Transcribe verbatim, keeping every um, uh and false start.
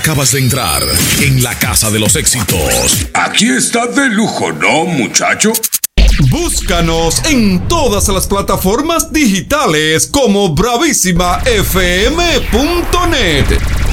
Acabas de entrar en la casa de los éxitos. Aquí está de lujo, ¿no, muchacho? Búscanos en todas las plataformas digitales como bravísima f m punto net.